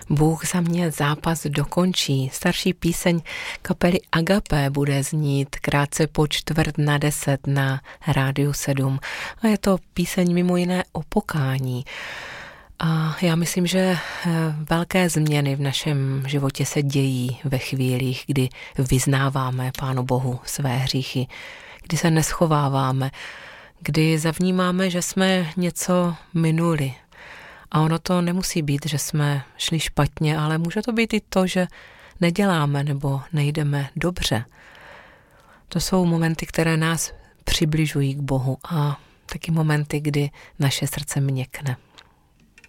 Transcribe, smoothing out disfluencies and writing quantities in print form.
Bůh za mě zápas dokončí. Starší píseň kapely Agape bude znít krátce po 9:45 na Rádiu 7. A je to píseň mimo jiné o pokání. A já myslím, že velké změny v našem životě se dějí ve chvílích, kdy vyznáváme Pánu Bohu své hříchy, kdy se neschováváme, kdy zavnímáme, že jsme něco minuli. A ono to nemusí být, že jsme šli špatně, ale může to být i to, že neděláme nebo nejdeme dobře. To jsou momenty, které nás přibližují k Bohu a taky momenty, kdy naše srdce měkne.